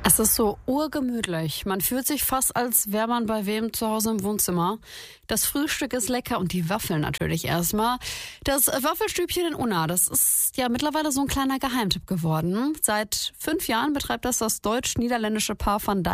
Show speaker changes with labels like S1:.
S1: Es ist so urgemütlich. Man fühlt sich fast, als wäre man bei wem zu Hause im Wohnzimmer. Das Frühstück ist lecker und die Waffeln natürlich erstmal. Das Waffelstübchen in Unna, das ist ja mittlerweile so ein kleiner Geheimtipp geworden. Seit 5 Jahren betreibt das deutsch-niederländische Paar Van Dijk